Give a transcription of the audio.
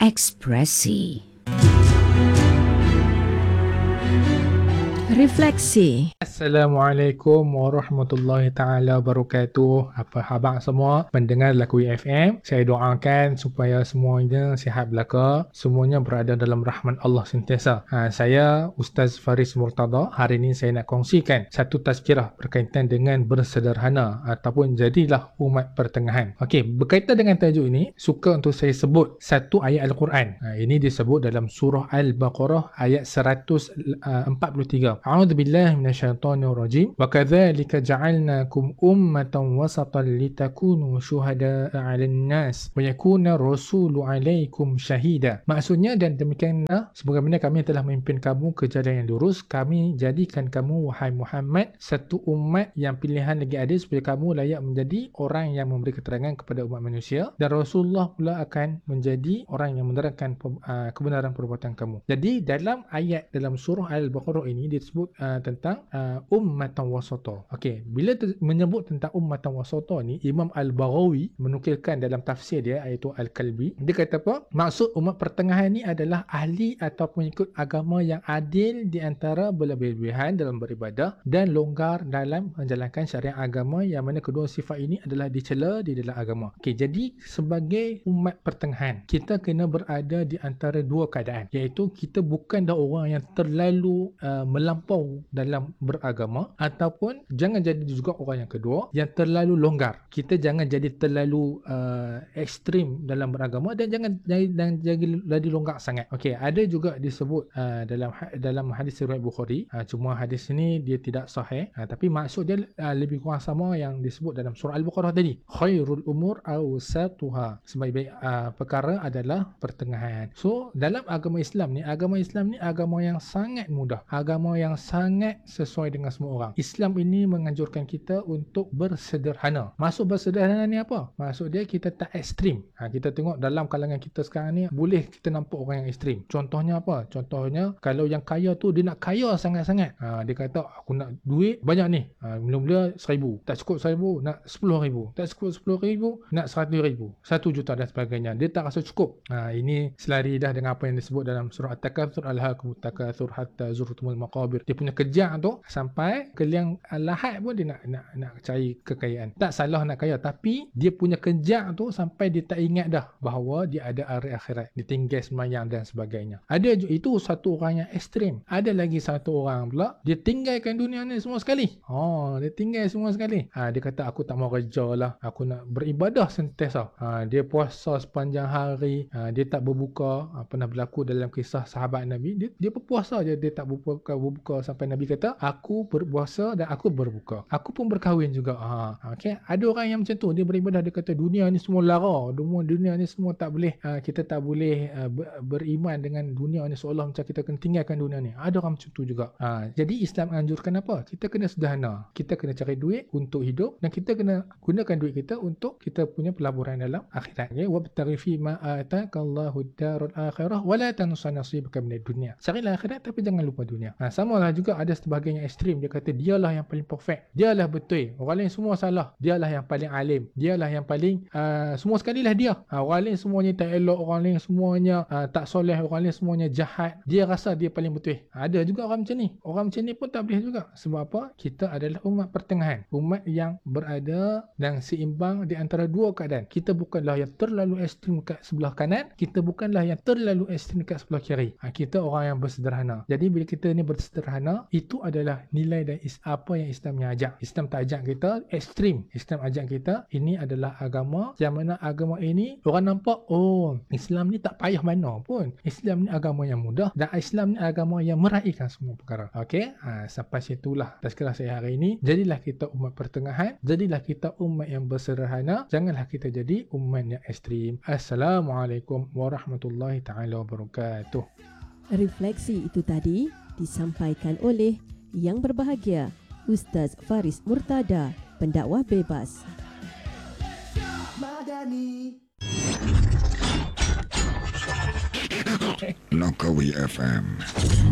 Ekspresi. Refleksi. Assalamualaikum warahmatullahi ta'ala wabarakatuh. Apa khabar semua pendengar Laku FM? Saya doakan supaya semuanya sihat belaka, semuanya berada dalam rahmat Allah sentiasa. Saya Ustaz Faris Murtada. Hari ini saya nak kongsikan satu tazkirah berkaitan dengan bersederhana ataupun jadilah umat pertengahan. Okey, berkaitan dengan tajuk ini, suka untuk saya sebut satu ayat Al-Quran. Ini disebut dalam surah Al-Baqarah ayat 143. A'udzu billahi minasyaitonir rajim. Wa kadzalika ja'alnakum ummatan wasatan litakunu syuhada'a 'alan nas wa yakuna rasulu 'alaikum syahida. Maksudnya, dan demikianlah sebagaimana kami telah memimpin kamu ke jalan yang lurus, kami jadikan kamu wahai Muhammad satu umat yang pilihan lagi adil supaya kamu layak menjadi orang yang memberi keterangan kepada umat manusia, dan Rasulullah pula akan menjadi orang yang menerangkan kebenaran perbuatan kamu. Jadi dalam ayat dalam surah Al-Baqarah ini disebut tentang ummatan wasata. Okey, bila menyebut tentang ummatan wasata ni, Imam Al-Baghawi menukilkan dalam tafsir dia, iaitu Al-Kalbi, dia kata apa? Maksud umat pertengahan ni adalah ahli atau pengikut agama yang adil di antara berlebih-lebihan dalam beribadah dan longgar dalam menjalankan syariat agama, yang mana kedua sifat ini adalah dicela di dalam agama. Okey, jadi sebagai umat pertengahan, kita kena berada di antara dua keadaan, iaitu kita bukan dah orang yang terlalu melampau dalam beragama, ataupun jangan jadi juga orang yang kedua yang terlalu longgar. Kita jangan jadi terlalu ekstrim dalam beragama, dan jangan jadi longgar sangat. Okey, ada juga disebut dalam hadis riwayat Bukhari, cuma hadis ini dia tidak sahih, tapi maksud dia lebih kurang sama yang disebut dalam surah Al-Baqarah tadi. Khairul umur awsatuha, sebaik-baik perkara adalah pertengahan. So dalam agama Islam ni agama yang sangat mudah, agama yang sangat sesuai dengan semua orang. Islam ini menganjurkan kita untuk bersederhana. Maksud bersederhana ni apa? Maksud dia kita tak ekstrim. Kita tengok dalam kalangan kita sekarang ni, boleh kita nampak orang yang ekstrim. Contohnya apa? Contohnya kalau yang kaya tu dia nak kaya sangat-sangat. Dia kata aku nak duit banyak ni. Mula-mula 1,000, tak cukup 1,000 nak 10,000, tak cukup 10,000 nak 100,000, 1 juta dan sebagainya. Dia tak rasa cukup. Ini selari dah dengan apa yang disebut dalam surah At-Takatsur, alhaakumut takatsur hatta zurtumul maqabir. Dia punya kejang tu sampai ke liang lahat pun dia nak cari kekayaan. Tak salah nak kaya, tapi dia punya kejang tu sampai dia tak ingat dah bahawa dia ada hari akhirat. Dia tinggal sembahyang dan sebagainya. Ada itu satu orang yang ekstrim. Ada lagi satu orang pula, dia tinggalkan dunia ni semua sekali. Dia tinggal semua sekali. Dia kata aku tak mau kerja lah, aku nak beribadah sentiasa. Dia puasa sepanjang hari, dia tak berbuka. Pernah berlaku dalam kisah sahabat Nabi, dia berpuasa je, dia tak berbuka sampai Nabi kata aku berpuasa dan aku berbuka, aku pun berkahwin juga. Okay? Ada orang yang macam tu, dia beribadah, dia kata dunia ni semua lara, dunia ni semua tak boleh, kita tak boleh beriman dengan dunia ni, seolah macam kita kena tinggalkan dunia ni. Ada orang macam tu juga. Jadi Islam anjurkan apa? Kita kena sederhana, kita kena cari duit untuk hidup, dan kita kena gunakan duit kita untuk kita punya pelaburan dalam akhirat. Wabtaghi fi ma atakallahu ad-darul akhirah wa la tansa nasibaka minad dunya. Carilah akhirat tapi jangan lupa dunia. Samalah juga ada sebahagian yang ekstrim, dia kata dialah yang paling perfect, dialah betul, orang lain semua salah, dialah yang paling alim, dialah yang paling semua sekali lah dia. Orang lain semuanya tak elok, orang lain semuanya tak soleh, orang lain semuanya jahat, dia rasa dia paling betul. Ada juga orang macam ni. Orang macam ni pun tak boleh juga. Sebab apa? Kita adalah umat pertengahan, umat yang berada dan seimbang di antara dua keadaan. Kita bukanlah yang terlalu ekstrim kat sebelah kanan, kita bukanlah yang terlalu ekstrim kat sebelah kiri. Kita orang yang bersederhana. Jadi bila kita ni bersederhana, itu adalah nilai dan apa yang Islam ajak. Islam tak ajak kita ekstrim. Islam ajak kita, ini adalah agama yang mana agama ini orang nampak, Islam ni tak payah mana pun. Islam ni agama yang mudah, dan Islam ni agama yang meraihkan semua perkara. Okey, sampai situlah tazkirah saya hari ini. Jadilah kita umat pertengahan, jadilah kita umat yang bersederhana, janganlah kita jadi umat yang ekstrim. Assalamualaikum warahmatullahi taala wabarakatuh. Refleksi itu tadi disampaikan oleh yang berbahagia Ustaz Faris Murtada, pendakwah bebas. Lokawi FM.